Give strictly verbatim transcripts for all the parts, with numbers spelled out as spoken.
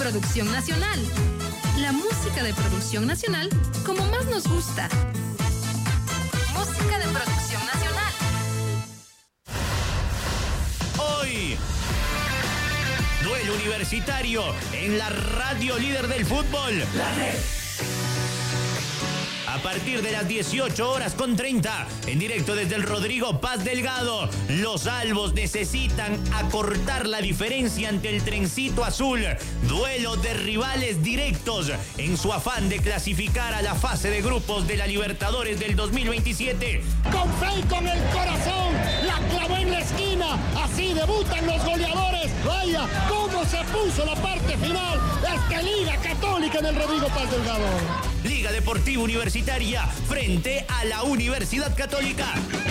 Producción Nacional. La música de producción nacional como más nos gusta. Música de producción nacional. Hoy, duelo universitario en la radio líder del fútbol. La Red. A partir de las dieciocho horas con treinta, en directo desde el Rodrigo Paz Delgado, los albos necesitan acortar la diferencia ante el trencito azul. Duelo de rivales directos en su afán de clasificar a la fase de grupos de la Libertadores del dos mil veintisiete. Con fe y con el corazón, la clavó en la esquina. Así debutan los goleadores. Vaya, cómo se puso la parte final. Esta Liga Católica en el Rodrigo Paz Delgado. Liga Deportiva Universitaria frente a la Universidad Católica.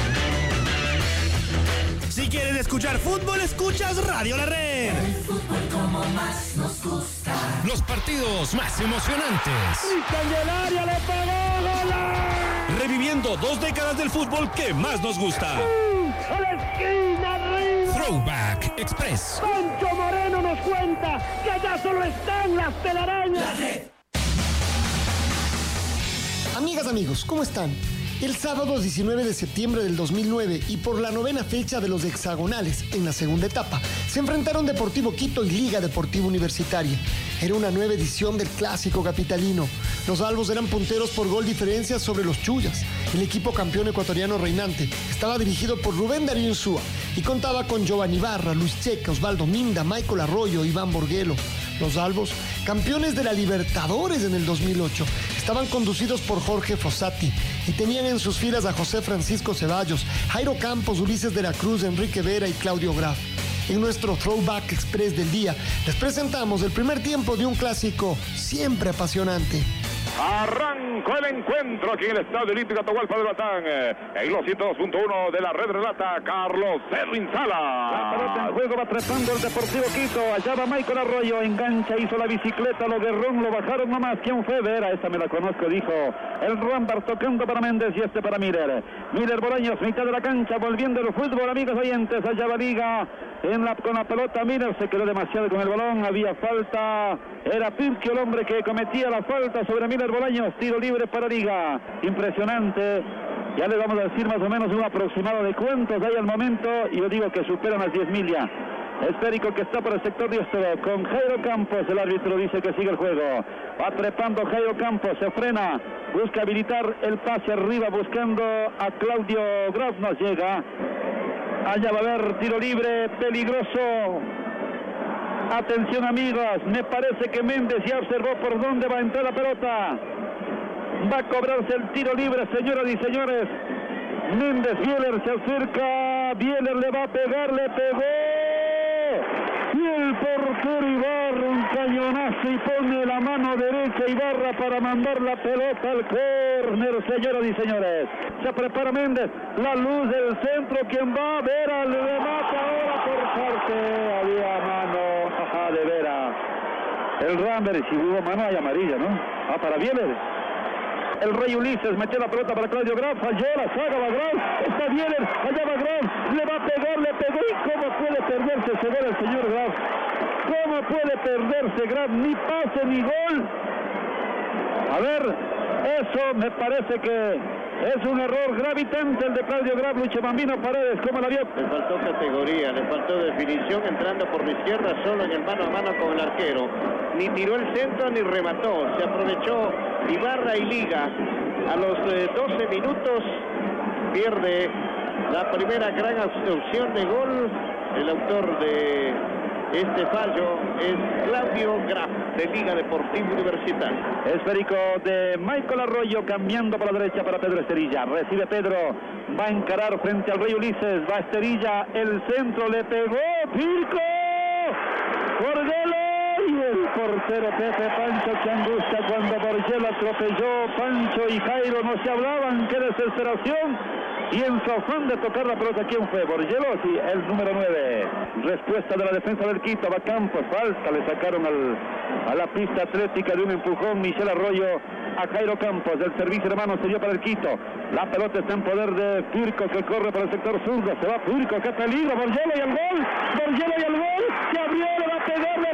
Si quieres escuchar fútbol, escuchas Radio La Red. El fútbol como más nos gusta. Los partidos más emocionantes. Candelaria le pegó, ¡gol! Reviviendo dos décadas del fútbol que más nos gusta. ¡A la esquina, arriba! Throwback Express. Pancho Moreno nos cuenta que allá solo están las telarañas. La Red. Amigas, amigos, ¿cómo están? El sábado diecinueve de septiembre del dos mil nueve y por la novena fecha de los hexagonales en la segunda etapa, se enfrentaron Deportivo Quito y Liga Deportiva Universitaria. Era una nueva edición del clásico capitalino. Los albos eran punteros por gol diferencia sobre los Chullas. El equipo campeón ecuatoriano reinante estaba dirigido por Rubén Darío Insúa y contaba con Giovanni Barra, Luis Checa, Osvaldo Minda, Michael Arroyo, Iván Borguelo. Los albos, campeones de la Libertadores en el dos mil ocho, estaban conducidos por Jorge Fossati y tenían en sus filas a José Francisco Ceballos, Jairo Campos, Ulises de la Cruz, Enrique Vera y Claudio Graf. En nuestro Throwback Express del día, les presentamos el primer tiempo de un clásico siempre apasionante. Arrancó el encuentro aquí en el Estadio Olímpico Atahualpa de Batán. En los ciento dos punto uno de la red relata Carlos Erwin Sala. La pelota en juego va trepando el Deportivo Quito. Allá va Michael Arroyo, engancha, hizo la bicicleta, lo guerrón, lo bajaron nomás. ¿Quién fue? Vera, esta me la conozco, dijo el Rambar, tocando para Méndez y este para Miller. Miller Bolaños, mitad de la cancha, volviendo el fútbol, amigos oyentes. Allá va Liga en la, con la pelota. Miller se quedó demasiado con el balón, había falta. Era Pirquio el hombre que cometía la falta sobre Miller Bolaños. Tiro libre para Liga. Impresionante. Ya les vamos a decir más o menos un aproximado de cuántos hay al momento. Y yo digo que superan las diez mil ya. Esférico que está por el sector diestro con Jairo Campos. El árbitro dice que sigue el juego. Va trepando Jairo Campos. Se frena. Busca habilitar el pase arriba buscando a Claudio Graf. Nos llega. Allá va a haber tiro libre peligroso. Atención, amigos, me parece que Méndez ya observó por dónde va a entrar la pelota. Va a cobrarse el tiro libre, señoras y señores. Méndez, Bieler se acerca. Bieler le va a pegar, le pegó. Y el portero Ibarra, un cañonazo y pone la mano derecha Ibarra para mandar la pelota al córner, señoras y señores. Se prepara Méndez, la luz del centro, quien va a ver al remate ahora por parte. Había mano, ajá, de Vera. El Ramber, si hubo mano hay amarilla, ¿no? Ah, para Bieler. El Rey Ulises metió la pelota para Claudio Graf, falló la saga, va Graf, está Bieler, allá va Graf, le va a pegar, le pegó, y cómo puede perderse se ve el señor Graf, cómo puede perderse Graf, ni pase ni gol. A ver, eso me parece que es un error gravitante el de Claudio Graf. Lucho Bambino Paredes, ¿cómo la vio? Le faltó categoría, le faltó definición, entrando por la izquierda solo en el mano a mano con el arquero. Ni tiró el centro ni remató, se aprovechó Ibarra y Liga. A los eh, doce minutos pierde la primera gran opción de gol. El autor de este fallo es Claudio Graf, de Liga Deportiva Universitaria. Esférico de Michael Arroyo, cambiando por la derecha para Pedro Esterilla. Recibe Pedro, va a encarar frente al Rey Ulises, va Esterilla, el centro le pegó, Pirco, Borguelo, y el portero Pepe Pancho, que angustia cuando Borguelo atropelló. Pancho y Jairo no se hablaban, qué desesperación. Y en su afán de tocar la pelota, ¿quién fue? Borguelo, sí, el número nueve. Respuesta de la defensa del Quito, va Campos, falta, le sacaron al, a la pista atlética de un empujón Michel Arroyo a Jairo Campos. El servicio de mano se dio para el Quito. La pelota está en poder de Pirco, que corre por el sector zurdo. Se va Pirco, qué peligro, Borguelo y el gol. Borguelo y el gol, se abrió, le va a pegar, le